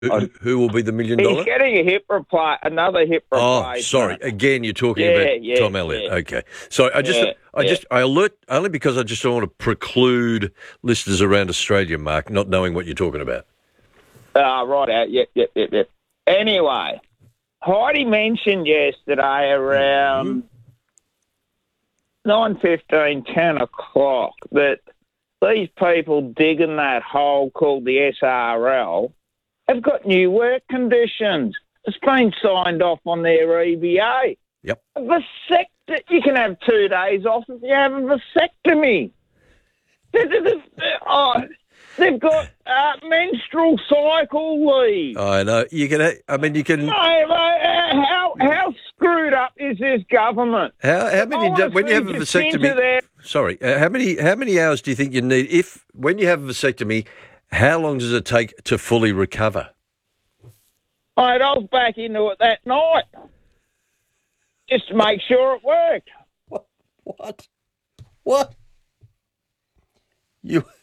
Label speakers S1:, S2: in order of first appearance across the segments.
S1: Who will be the $1 million?
S2: He's getting another hip replacement.
S1: Oh, sorry. Again, you're talking about Tom Elliott.
S2: Yeah.
S1: Okay. So I alert only because I just don't want to preclude listeners around Australia, Mark, not knowing what you're talking about.
S2: Right out. Yep. Anyway, Heidi mentioned yesterday around 9:15, 10 o'clock that these people digging that hole called the SRL have got new work conditions. It's been signed off on their EBA.
S1: Yep.
S2: You can have 2 days off if you have a vasectomy. They've got menstrual cycle leave.
S1: I know. You can.
S2: How screwed up is this government?
S1: How many? When you have a vasectomy? Sorry. How many hours do you think you need? When you have a vasectomy, how long does it take to fully recover?
S2: I was back into it that night just to make sure it worked.
S1: What? You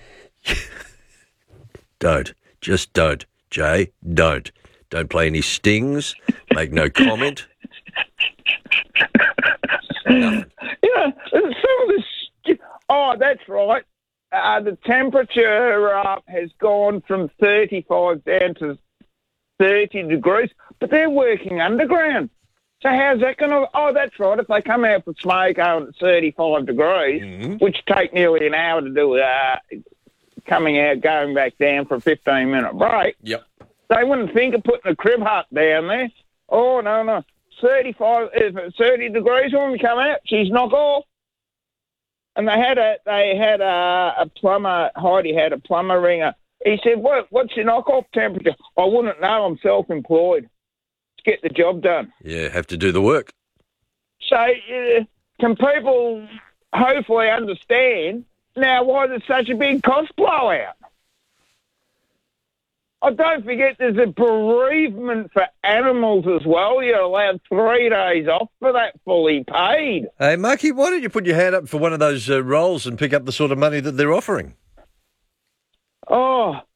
S1: don't. Just don't, Jay. Don't play any stings. Make no comment. Nothing.
S2: Some of this. Oh, that's right. The temperature has gone from 35 down to 30 degrees, but they're working underground. So how's that going to... Oh, that's right. If they come out with smoke out at 35 degrees, which take nearly an hour to do, coming out, going back down for a 15-minute break,
S1: yep,
S2: they wouldn't think of putting a crib hut down there. Oh, no. 35, 30 degrees when we come out, she's knock off. And they had a plumber, Heidi had a plumber ringer. He said, what's your knock-off temperature? I wouldn't know, I'm self-employed. Let's get the job done.
S1: Yeah, have to do the work.
S2: So can people hopefully understand now why there's such a big cost blowout? Oh, don't forget there's a bereavement for animals as well. You're allowed 3 days off for that fully paid.
S1: Hey, Marky, why don't you put your hand up for one of those roles and pick up the sort of money that they're offering?
S2: Oh,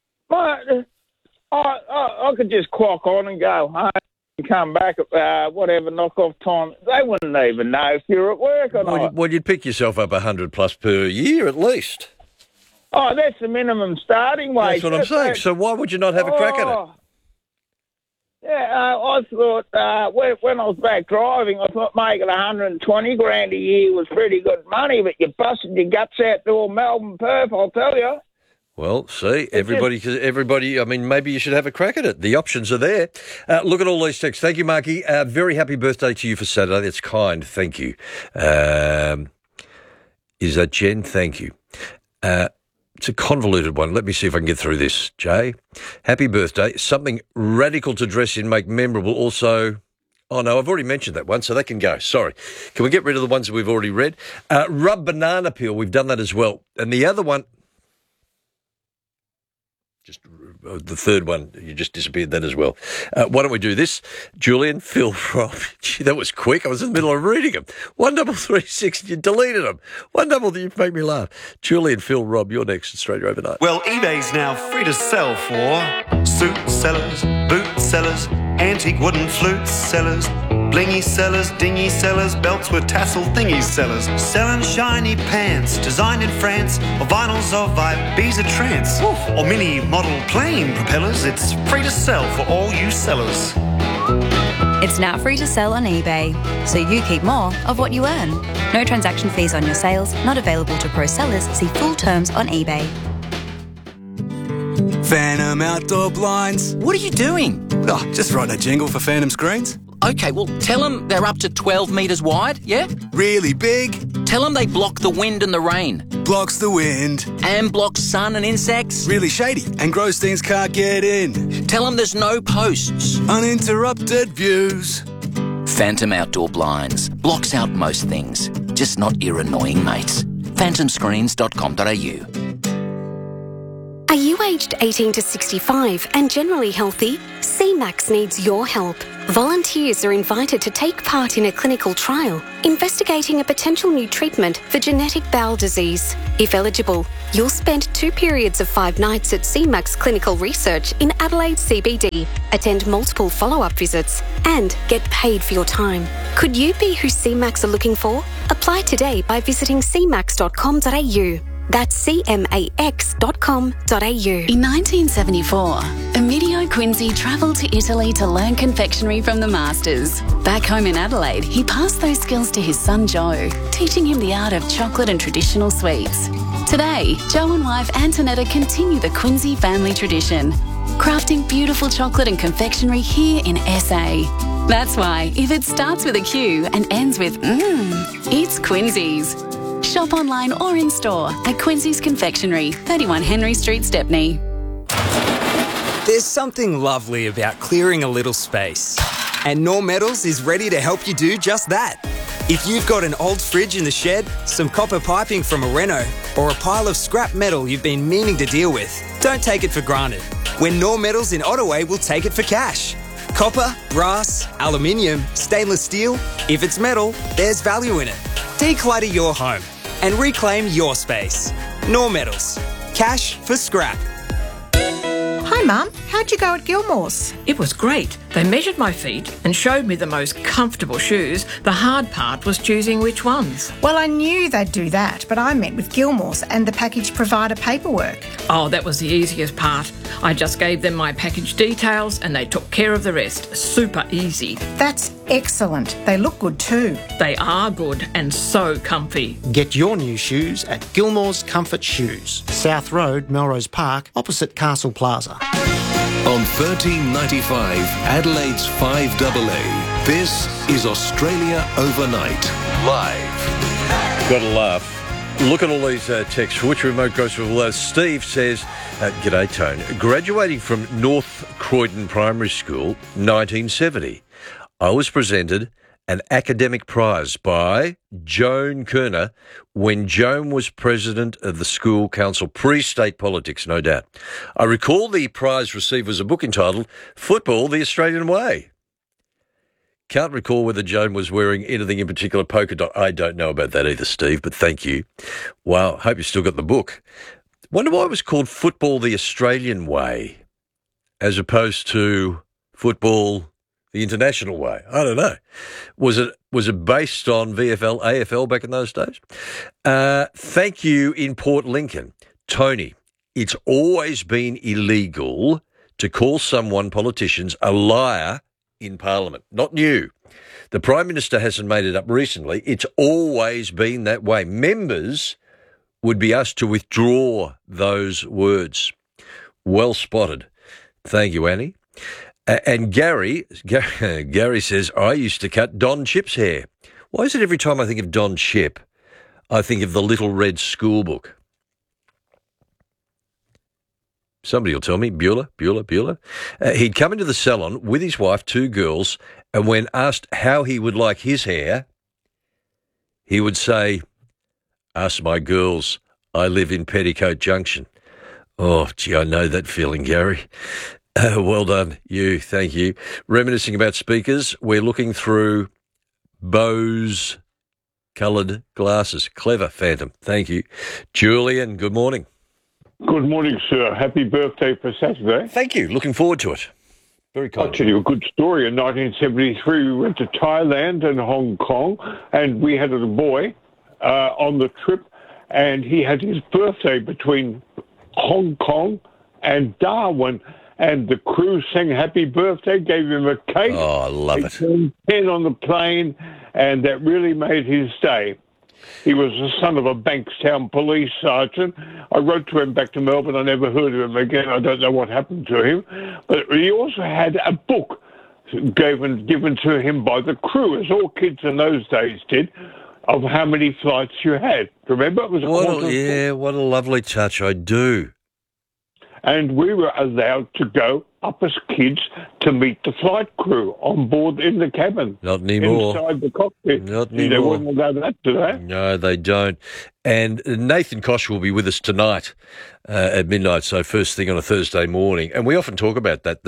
S2: I could just clock on and go home and come back at whatever knock-off time. They wouldn't even know if you're at work or not.
S1: Well, you'd pick yourself up $100+ per year at least.
S2: Oh, that's the minimum starting wage.
S1: That's what I'm saying. So why would you not have a crack at it?
S2: Yeah, I thought when I was back driving, I thought making $120,000 a year was pretty good money, but you busted your guts out to all Melbourne, Perth, I'll tell you.
S1: Well, see, everybody, I mean, maybe you should have a crack at it. The options are there. Look at all these texts. Thank you, Marky. Very happy birthday to you for Saturday. That's kind. Thank you. Is that Jen? Thank you. It's a convoluted one. Let me see if I can get through this, Jay. Happy birthday. Something radical to dress in, make memorable. Also, oh, no, I've already mentioned that one, so that can go. Sorry. Can we get rid of the ones that we've already read? Rub banana peel. We've done that as well. And the other one, just the third one, you just disappeared that as well. Why don't we do this? Julian, Phil, Rob. Gee, that was quick. I was in the middle of reading them. 1336, you deleted them. You make me laugh. Julian, Phil, Rob, you're next. Australia Overnight.
S3: Well, eBay's now free to sell for suit sellers, boot sellers, antique wooden flute sellers, blingy sellers, dingy sellers, belts with tassel thingy sellers, selling shiny pants designed in France, or vinyls of Ibiza trance, or mini model plane propellers. It's free to sell for all you sellers.
S4: It's now free to sell on eBay, so you keep more of what you earn. No transaction fees on your sales, not available to pro sellers. See full terms on eBay.
S5: Phantom Outdoor Blinds.
S6: What are you doing?
S5: Oh, just writing a jingle for Phantom Screens.
S6: Okay, well, tell them they're up to 12 metres wide, yeah?
S5: Really big.
S6: Tell them they block the wind and the rain.
S5: Blocks the wind.
S6: And blocks sun and insects.
S5: Really shady, and gross things can't get in.
S6: Tell them there's no posts.
S5: Uninterrupted views.
S6: Phantom Outdoor Blinds. Blocks out most things, just not your annoying mates. phantomscreens.com.au.
S7: Are you aged 18 to 65 and generally healthy? CMAX needs your help. Volunteers are invited to take part in a clinical trial investigating a potential new treatment for genetic bowel disease. If eligible, You'll spend 2 periods of 5 nights at CMAX Clinical Research in Adelaide CBD, attend multiple follow-up visits, and get paid for your time. Could you be who CMAX are looking for? Apply today by visiting cmax.com.au. That's cmax.com.au.
S8: In 1974, Emilio Quincy travelled to Italy to learn confectionery from the masters. Back home in Adelaide, he passed those skills to his son Joe, teaching him the art of chocolate and traditional sweets. Today, Joe and wife Antonetta continue the Quincy family tradition, crafting beautiful chocolate and confectionery here in SA. That's why, if it starts with a Q and ends with it's Quincy's. Shop online or in store at Quincy's Confectionery, 31 Henry Street, Stepney.
S9: There's something lovely about clearing a little space. And Knorr Metals is ready to help you do just that. If you've got an old fridge in the shed, some copper piping from a reno, or a pile of scrap metal you've been meaning to deal with, don't take it for granted. When Knorr Metals in Ottaway will take it for cash. Copper, brass, aluminium, stainless steel, if it's metal, there's value in it. Declutter your home and reclaim your space. Knorr Metals. Cash for scrap.
S10: Hi Mum, how'd you go at Gilmore's?
S11: It was great. They measured my feet and showed me the most comfortable shoes. The hard part was choosing which ones.
S10: Well, I knew they'd do that, but I met with Gilmore's and the package provider paperwork.
S11: Oh, that was the easiest part. I just gave them my package details and they took care of the rest. Super easy.
S10: That's excellent. They look good too.
S11: They are good and so comfy.
S12: Get your new shoes at Gilmore's Comfort Shoes, South Road, Melrose Park, opposite Castle Plaza.
S13: On 1395 Adelaide's 5AA, this is Australia Overnight, live.
S1: Gotta laugh. Look at all these texts. For which remote grocer will Steve says, g'day Tone, graduating from North Croydon Primary School, 1970. I was presented an academic prize by Joan Kerner when Joan was president of the school council, pre-state politics, no doubt. I recall the prize received was a book entitled Football the Australian Way. Can't recall whether Joan was wearing anything in particular polka dot. I don't know about that either, Steve, but thank you. Wow, hope you still got the book. Wonder why it was called Football the Australian Way as opposed to Football the International Way. I don't know. Was it based on VFL, AFL back in those days? Thank you in Port Lincoln. Tony, it's always been illegal to call someone, politicians, a liar in Parliament. Not new. The Prime Minister hasn't made it up recently. It's always been that way. Members would be asked to withdraw those words. Well spotted. Thank you, Annie. And Gary says, I used to cut Don Chip's hair. Why is it every time I think of Don Chip, I think of the Little Red School Book? Somebody will tell me, Bueller. He'd come into the salon with his wife, 2 girls, and when asked how he would like his hair, he would say, ask my girls, I live in Petticoat Junction. Oh, gee, I know that feeling, Gary. Well done, you. Thank you. Reminiscing about speakers, we're looking through Bose coloured glasses. Clever, Phantom. Thank you. Julian, good morning.
S14: Good morning, sir. Happy birthday for Saturday.
S1: Thank you. Looking forward to it. Very kind.
S14: I'll tell you a good story. In 1973, we went to Thailand and Hong Kong, and we had a boy on the trip, and he had his birthday between Hong Kong and Darwin. And the crew sang happy birthday, gave him a cake.
S1: Oh, I love it.
S14: Turned 10 on the plane, and that really made his day. He was the son of a Bankstown police sergeant. I wrote to him back to Melbourne. I never heard of him again. I don't know what happened to him. But he also had a book given to him by the crew, as all kids in those days did, of how many flights you had. Remember? It was
S1: what a lovely touch. I do.
S14: And we were allowed to go up as kids to meet the flight crew on board in the cabin.
S1: Not anymore.
S14: Inside the cockpit.
S1: Not
S14: They
S1: anymore.
S14: wouldn't allow that, do they?
S1: No, they don't. And Nathan Kosh will be with us tonight at midnight, so first thing on a Thursday morning. And we often talk about that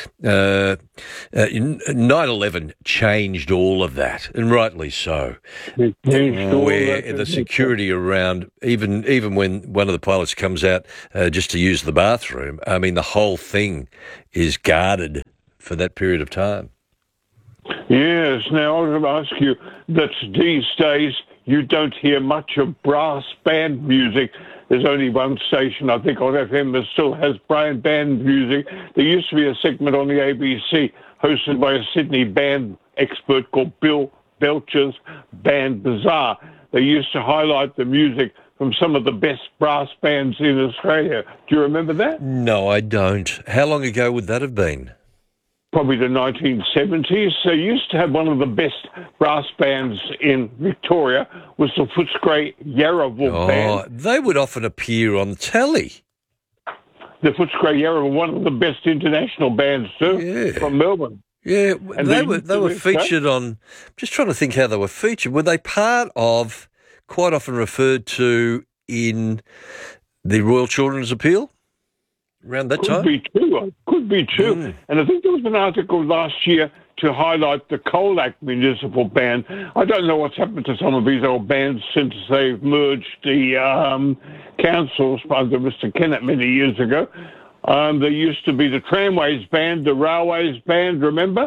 S1: 9/11 changed all of that, and rightly so. Where the security around, even when one of the pilots comes out just to use the bathroom, I mean, the whole thing is guarded for that period of time.
S14: Yes. Now, I was going to ask you that these days you don't hear much of brass band music. There's only one station, I think, on FM that still has band music. There used to be a segment on the ABC hosted by a Sydney band expert called Bill Belcher's Band Bazaar. They used to highlight the music from some of the best brass bands in Australia. Do you remember that?
S1: No, I don't. How long ago would that have been?
S14: Probably the 1970s. They used to have one of the best brass bands in Victoria was the Footscray Yarraville band.
S1: They would often appear on telly.
S14: The Footscray Yarraville, one of the best international bands too, from Melbourne.
S1: Yeah,
S14: And
S1: they were featured on. I'm just trying to think how they were featured. Were they part of, quite often referred to in the Royal Children's Appeal? Around that time?
S14: Could be true. And I think there was an article last year to highlight the Colac Municipal Band. I don't know what's happened to some of these old bands since they've merged the councils under Mr. Kennett many years ago. There used to be the Tramways Band, the Railways Band, remember?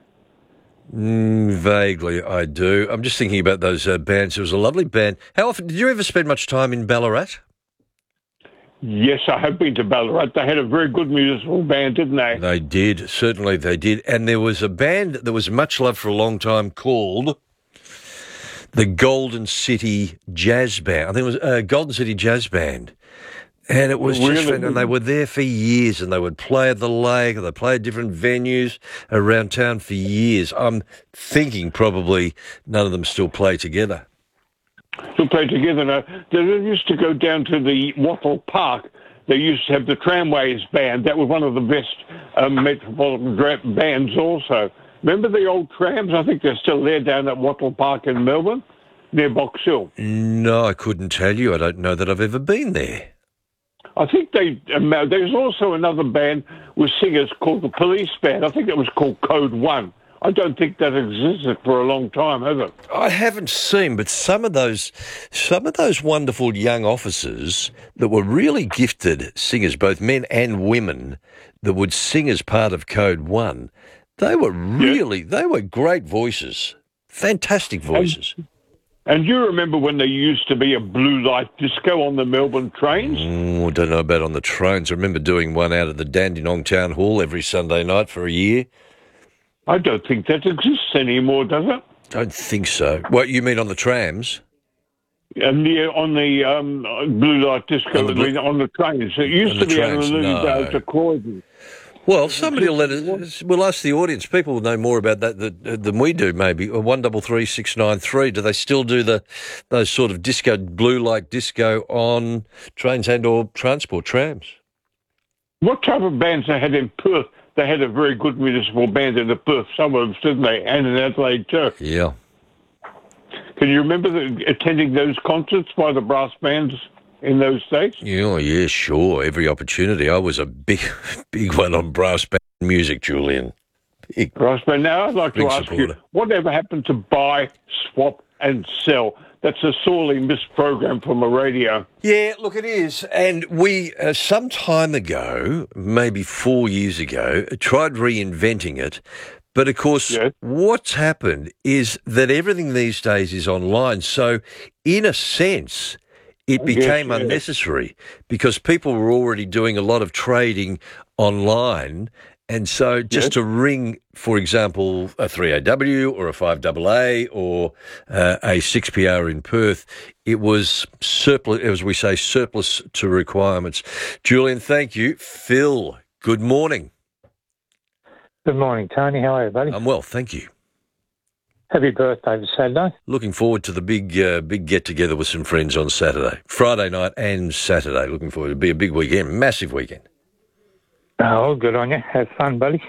S1: Vaguely, I do. I'm just thinking about those bands. It was a lovely band. How often, did you ever spend much time in Ballarat?
S14: Yes, I have been to Ballarat. They had a very good municipal band, didn't they?
S1: They did. Certainly they did. And there was a band that was much loved for a long time called the Golden City Jazz Band. I think it was Golden City Jazz Band. And it was just fun. And they were there for years, and they would play at the lake, and they played at different venues around town for years. I'm thinking probably none of them still play together.
S14: To play together. Now, they used to go down to the Wattle Park. They used to have the Tramways Band. That was one of the best metropolitan bands also. Remember the old trams? I think they're still there down at Wattle Park in Melbourne, near Box Hill.
S1: No, I couldn't tell you. I don't know that I've ever been there.
S14: I think there's also another band with singers called the Police Band. I think it was called Code One. I don't think that existed for a long time, has it?
S1: I haven't seen, but some of those wonderful young officers that were really gifted singers, both men and women, that would sing as part of Code One, they were great voices, fantastic voices.
S14: And you remember when there used to be a blue light disco on the Melbourne trains?
S1: I don't know about on the trains. I remember doing one out at the Dandenong Town Hall every Sunday night for a year.
S14: I don't think that exists anymore, does it?
S1: Don't think so. What, you mean on the trams?
S14: On the blue light disco, on the trains. It used to be on the Lilydale to Croydon.
S1: Well, somebody will let us. We'll ask the audience. People will know more about that than we do. Maybe 133 693. Do they still do those sort of disco, blue light disco on trains and/or transport trams?
S14: What type of bands they had in Perth? They had a very good municipal band in the Perth suburbs, didn't they? And in Adelaide too.
S1: Yeah.
S14: Can you remember attending those concerts by the brass bands in those days?
S1: Yeah, sure. Every opportunity. I was a big one on brass band music, Julian.
S14: Brass band. Now, I'd like to ask you, whatever happened to buy, swap and sell? That's a sorely missed program from the radio.
S1: Yeah, look, it is. And we, some time ago, maybe 4 years ago, tried reinventing it. But, of course, what's happened is that everything these days is online. So, in a sense, it became unnecessary because people were already doing a lot of trading online. And so just to ring, for example, a 3AW or a 5AA or a 6PR in Perth, it was surplus, as we say, surplus to requirements. Julian, thank you. Phil, good morning.
S15: Good morning, Tony. How are you, buddy?
S1: I'm well, thank you.
S15: Happy birthday this Saturday.
S1: Looking forward to the big get-together with some friends on Saturday. Friday night and Saturday. Looking forward. It'll be a big weekend, massive weekend.
S15: Oh, good on you. Have fun, buddy.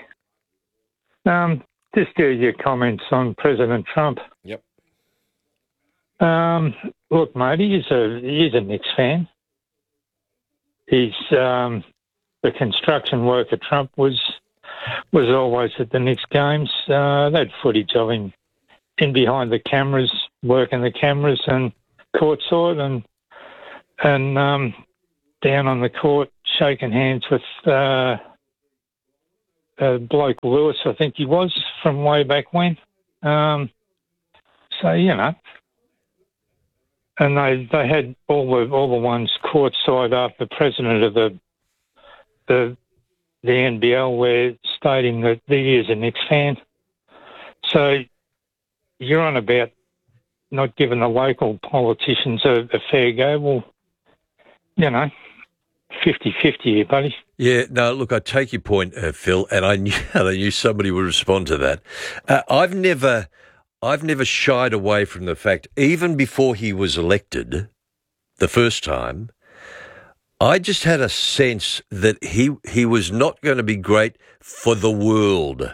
S15: Just your comments on President Trump.
S1: Yep.
S15: Look, mate, he is a Knicks fan. He's the construction worker Trump was always at the Knicks games. They had footage of him in behind the cameras, working the cameras and courtside, and down on the court shaking hands with bloke Lewis, I think he was, from way back when. So, you know. And they had all the ones courtside after the president of the NBL were stating that he is a Knicks fan. So you're on about not giving the local politicians a fair go. Well, you know, 50-50 here, buddy.
S1: Yeah, no, look, I take your point, Phil, and I knew somebody would respond to that. I've never shied away from the fact, even before he was elected the first time, I just had a sense that he was not going to be great for the world.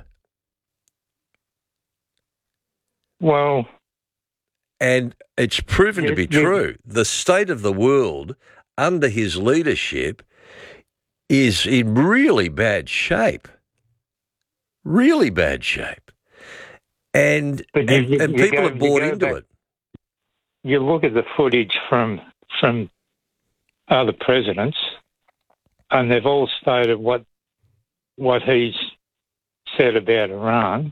S15: Well...
S1: And it's proven to be true. The state of the world under his leadership is in really bad shape. Really bad shape. And people have bought into it.
S15: You look at the footage from other presidents, and they've all stated what he's said about Iran.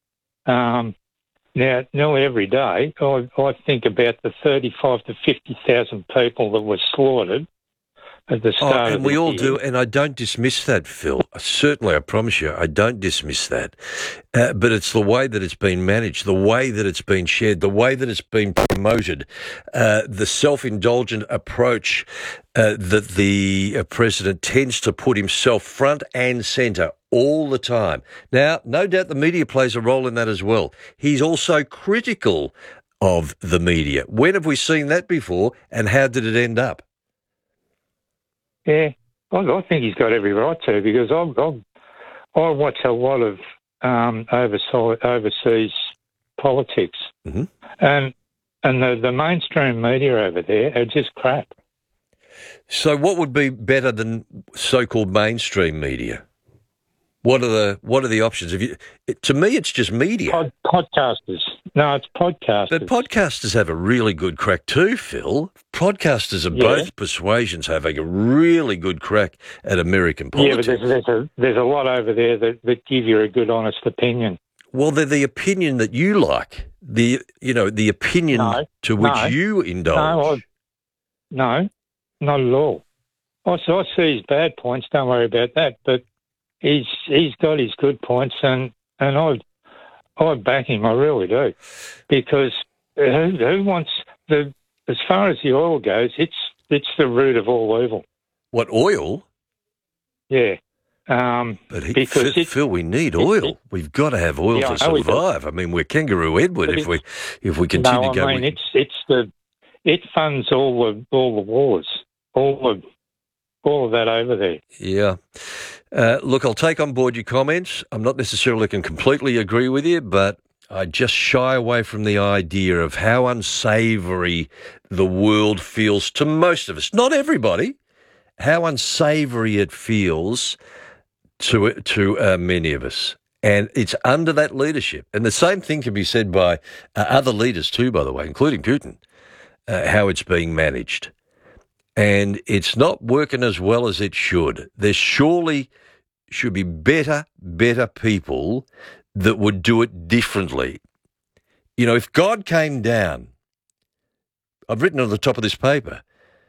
S15: Now, nearly every day, I think about the 35 to 50,000 people that were slaughtered at the start of the year.
S1: And we all do, and I don't dismiss that, Phil. Certainly, I promise you, I don't dismiss that. But it's the way that it's been managed, the way that it's been shared, the way that it's been promoted, the self-indulgent approach that the president tends to put himself front and centre all the time. Now, no doubt the media plays a role in that as well. He's also critical of the media. When have we seen that before, and how did it end up?
S15: Yeah, I think he's got every right to, because I watch a lot of overseas politics, and the mainstream media over there are just crap.
S1: So what would be better than so-called mainstream media? What are the options? To me, it's just media.
S15: Podcasters. No, it's podcasters.
S1: But podcasters have a really good crack too, Phil. Podcasters of both persuasions have a really good crack at American politics.
S15: Yeah, but there's a lot over there that give you a good, honest opinion.
S1: Well, they're the opinion that you like. The opinion to which you indulge.
S15: No, not at all. I see his bad points. Don't worry about that. But he's got his good points, and I back him. I really do, because who wants as far as the oil goes, it's the root of all evil.
S1: What, oil?
S15: Yeah.
S1: Because Phil, we need oil. We've got to have oil to survive. I mean, we're Kangaroo Edward if we continue going.
S15: No, I mean it funds all the wars, all of that over there.
S1: Yeah. Look, I'll take on board your comments. I'm not necessarily can completely agree with you, but I just shy away from the idea of how unsavoury the world feels to most of us. Not everybody. How unsavoury it feels to many of us. And it's under that leadership. And the same thing can be said by other leaders too, by the way, including Putin, how it's being managed. And it's not working as well as it should. There surely should be better people that would do it differently. You know, if God came down, I've written on the top of this paper,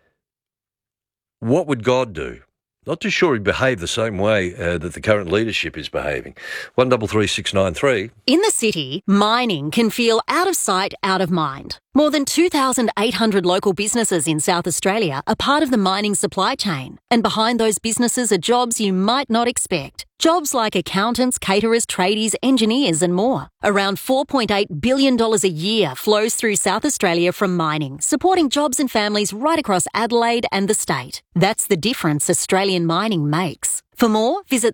S1: what would God do? Not too sure he'd behave the same way that the current leadership is behaving. 133693.
S16: In the city, mining can feel out of sight, out of mind. More than 2,800 local businesses in South Australia are part of the mining supply chain. And behind those businesses are jobs you might not expect. Jobs like accountants, caterers, tradies, engineers and more. Around $4.8 billion a year flows through South Australia from mining, supporting jobs and families right across Adelaide and the state. That's the difference Australian mining makes. For more, visit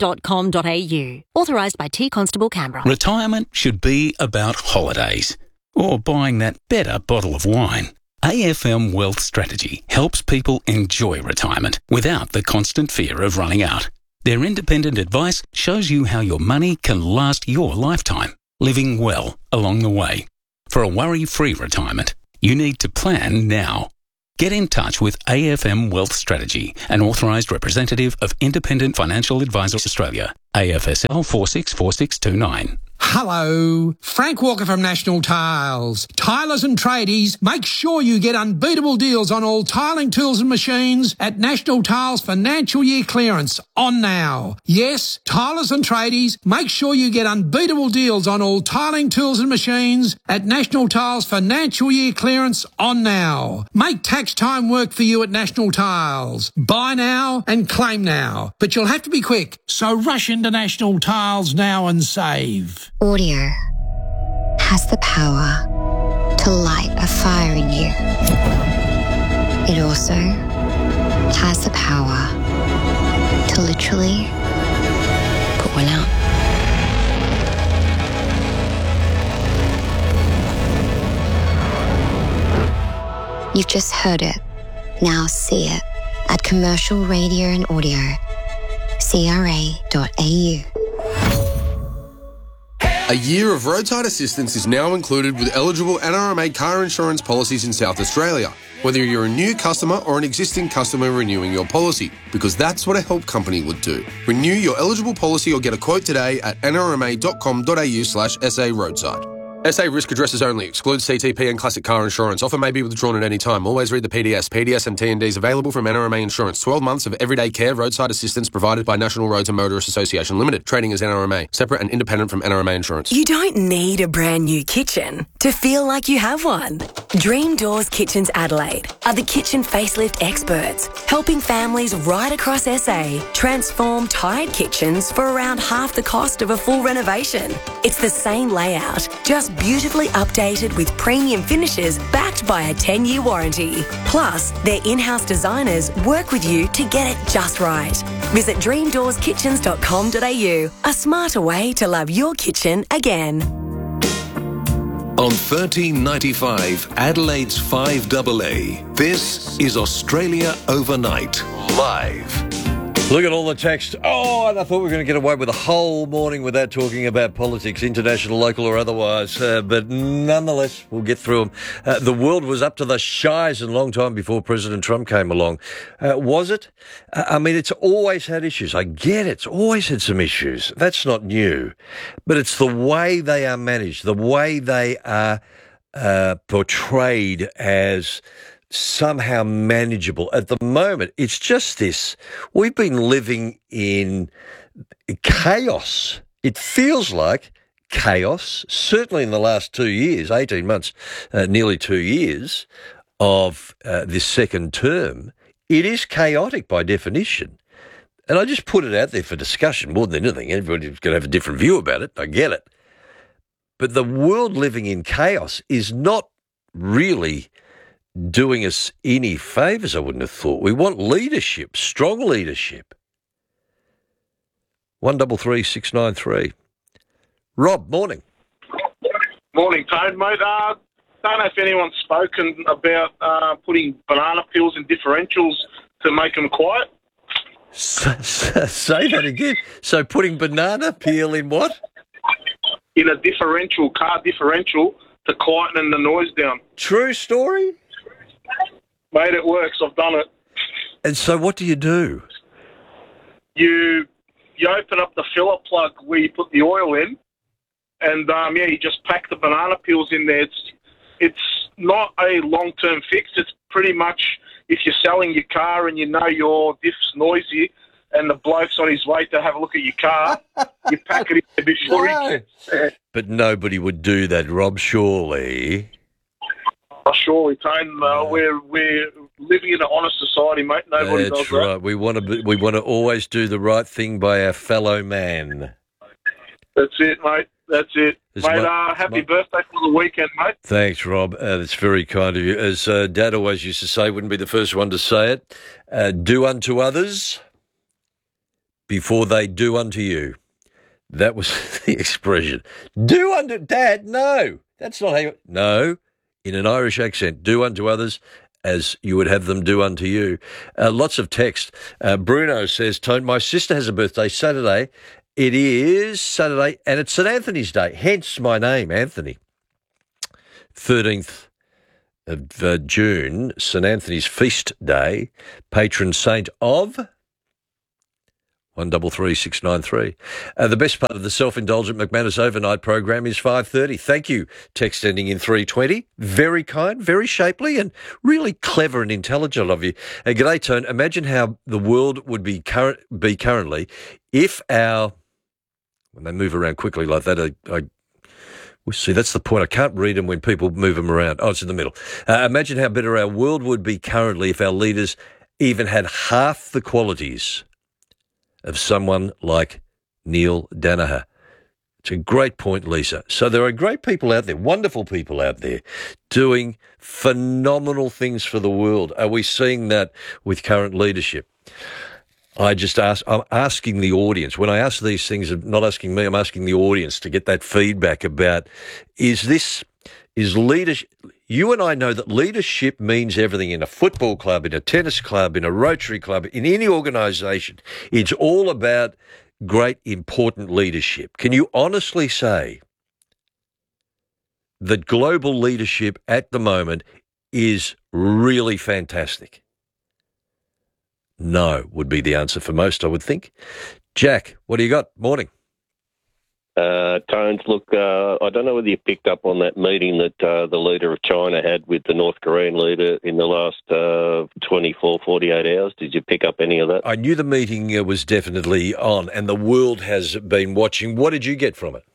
S16: thatsmining.com.au. Authorised by T Constable Canberra.
S17: Retirement should be about holidays. or buying that better bottle of wine. AFM Wealth Strategy helps people enjoy retirement without the constant fear of running out. Their independent advice shows you how your money can last your lifetime, living well along the way. For a worry-free retirement, you need to plan now. Get in touch with AFM Wealth Strategy, an authorised representative of Independent Financial Advisors Australia, AFSL 464629.
S18: Hello, Frank Walker from National Tiles. Tilers and tradies, make sure you get unbeatable deals on all tiling tools and machines at National Tiles Financial Year Clearance on now. Yes, tilers and tradies, make sure you get unbeatable deals on all tiling tools and machines at National Tiles Financial Year Clearance on now. Make tax time work for you at National Tiles. Buy now and claim now, but you'll have to be quick, so rush into National Tiles now and save.
S19: Audio has the power to light a fire in you. It also has the power to literally put one out. You've just heard it. Now see it at Commercial Radio and Audio, CRA.au.
S20: A year of roadside assistance is now included with eligible NRMA car insurance policies in South Australia, whether you're a new customer or an existing customer renewing your policy, because that's what a help company would do. Renew your eligible policy or get a quote today at nrma.com.au/SA roadside. SA risk addresses only. Excludes CTP and classic car insurance. Offer may be withdrawn at any time. Always read the PDS. PDS and TNDs available from NRMA Insurance. 12 months of everyday care roadside assistance provided by National Roads and Motorists Association Limited. Trading as NRMA. Separate and independent from NRMA Insurance.
S21: You don't need a brand new kitchen to feel like you have one. Dream Doors Kitchens Adelaide are the kitchen facelift experts, helping families right across SA transform tired kitchens for around half the cost of a full renovation. It's the same layout, just beautifully updated with premium finishes backed by a 10-year warranty. Plus, their in-house designers work with you to get it just right. Visit dreamdoorskitchens.com.au, a smarter way to love your kitchen again.
S13: On 1395 Adelaide's 5AA, this is Australia Overnight, live.
S1: Look at all the text. Oh, and I thought we were going to get away with a whole morning without talking about politics, international, local or otherwise. But nonetheless, we'll get through them. The world was up to the shies a long time before President Trump came along. Was it? I mean, it's always had issues. I get it. It's always had some issues. That's not new. But it's the way they are managed, the way they are portrayed as somehow manageable. At the moment, it's just this. We've been living in chaos. It feels like chaos, certainly in the last 2 years, 18 months, nearly 2 years of this second term. It is chaotic by definition. And I just put it out there for discussion more than anything. Everybody's going to have a different view about it. I get it. But the world living in chaos is not really doing us any favours, I wouldn't have thought. We want leadership, strong leadership. 133693. Rob, morning.
S22: Morning, Toad, mate. Don't know if anyone's spoken about putting banana peels in differentials to make them quiet.
S1: Say that again. So putting banana peel in what?
S22: In a differential, car differential, to quieten the noise down.
S1: True story?
S22: Mate, it works. I've done it.
S1: And so what do? You
S22: open up the filler plug where you put the oil in, and you just pack the banana peels in there. It's not a long-term fix. It's pretty much if you're selling your car and you know your diff's noisy and the bloke's on his way to have a look at your car, you pack it in before he...
S1: But nobody would do that, Rob, surely.
S22: Surely, Tone. We're living in an honest society, mate. Nobody does that. That's right.
S1: We want to always do the right thing by our fellow man.
S22: That's it, mate. That's it. Happy birthday for the weekend, mate.
S1: Thanks, Rob. That's very kind of you. As Dad always used to say, wouldn't be the first one to say it, do unto others before they do unto you. That was the expression. Do unto... Dad, no. That's not how you... No, in an Irish accent, do unto others as you would have them do unto you. Lots of text. Bruno says, Tone, my sister has a birthday Saturday. It is Saturday, and it's St. Anthony's Day, hence my name, Anthony. 13th of June, St. Anthony's Feast Day, patron saint of 133693. The best part of the self-indulgent McManus overnight program is 5:30. Thank you. Text ending in 320. Very kind, very shapely, and really clever and intelligent of you. G'day, Tone. Imagine how the world would be currently if our... When they move around quickly like that, well, see, that's the point. I can't read them when people move them around. Oh, it's in the middle. Imagine how better our world would be currently if our leaders even had half the qualities of someone like Neil Danaher. It's a great point, Lisa. So there are great people out there, wonderful people out there, doing phenomenal things for the world. Are we seeing that with current leadership? I'm asking the audience. When I ask these things, I'm not asking me, I'm asking the audience to get that feedback about, is leadership... You and I know that leadership means everything in a football club, in a tennis club, in a Rotary club, in any organisation. It's all about great, important leadership. Can you honestly say that global leadership at the moment is really fantastic? No, would be the answer for most, I would think. Jack, what do you got? Morning.
S2: Tones, look, I don't know whether you picked up on that meeting that the leader of China had with the North Korean leader in the last 24, 48 hours. Did you pick up any of that?
S1: I knew the meeting was definitely on, and the world has been watching. What did you get from it?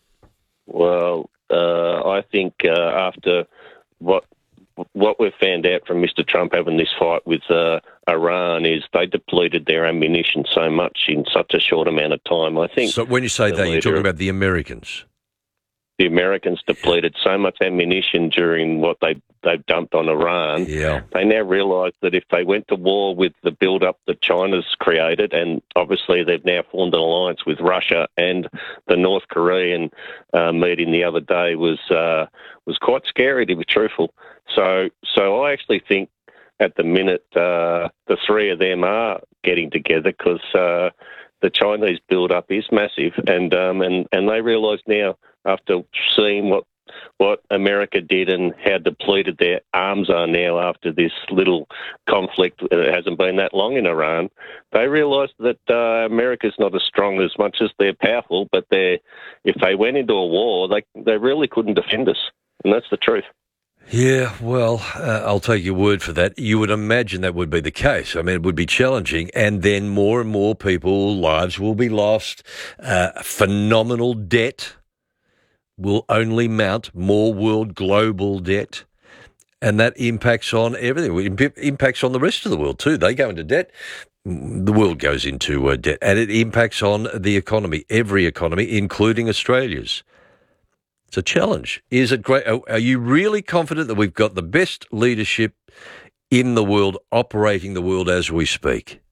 S2: Well, I think after what we've found out from Mr. Trump having this fight with Iran is they depleted their ammunition so much in such a short amount of time. I think. So
S1: when you say that, you're talking about the Americans.
S2: The Americans depleted so much ammunition during what they've dumped on Iran.
S1: Yeah.
S2: They now realise that if they went to war with the build-up that China's created, and obviously they've now formed an alliance with Russia, and the North Korean meeting the other day was quite scary, to be truthful. So I actually think at the minute the three of them are getting together because the Chinese build-up is massive, and they realise now, after seeing what America did and how depleted their arms are now after this little conflict, it hasn't been that long in Iran, they realise that America's not as strong as much as they're powerful, but if they went into a war, they really couldn't defend us, and that's the truth.
S1: Yeah, well, I'll take your word for that. You would imagine that would be the case. I mean, it would be challenging, and then more and more lives will be lost. Phenomenal debt will only mount, more world global debt, and that impacts on everything. It impacts on the rest of the world too. They go into debt, the world goes into debt, and it impacts on the economy, every economy, including Australia's. It's a challenge. Is it great? Are you really confident that we've got the best leadership in the world operating the world as we speak?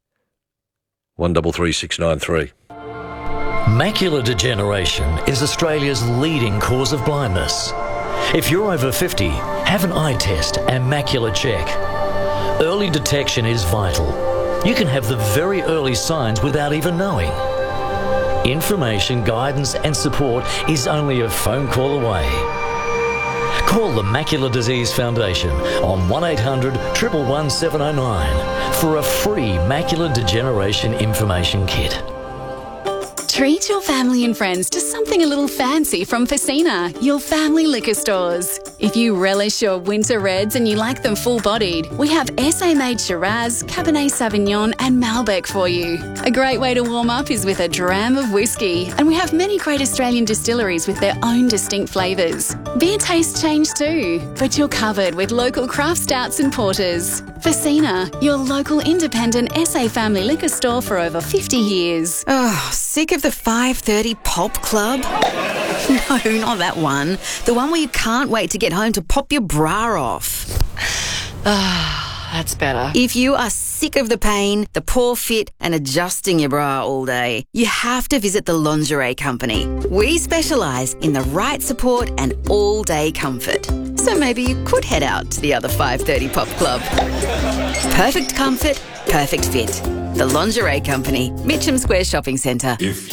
S1: 133693.
S3: Macular degeneration is Australia's leading cause of blindness. If you're over 50, have an eye test and macular check. Early detection is vital. You can have the very early signs without even knowing. Information, guidance and support is only a phone call away. Call the Macular Disease Foundation on 1800 111 709 for a free macular degeneration information kit.
S8: Treat your family and friends to something a little fancy from Facina, your family liquor stores. If you relish your winter reds and you like them full-bodied, we have SA-made Shiraz, Cabernet Sauvignon and Malbec for you. A great way to warm up is with a dram of whiskey, and we have many great Australian distilleries with their own distinct flavours. Beer tastes change too, but you're covered with local craft stouts and porters. Facina, your local independent SA family liquor store for over 50 years.
S23: Oh, sick of the 5:30 pop club? No, not that one. The one where you can't wait to get home to pop your bra off.
S11: Ah, that's better.
S23: If you are sick of the pain, the poor fit and adjusting your bra all day, you have to visit the Lingerie Company. We specialise in the right support and all-day comfort. So maybe you could head out to the other 5:30 Pop Club. Perfect comfort, perfect fit. The Lingerie Company, Mitcham Square Shopping Centre.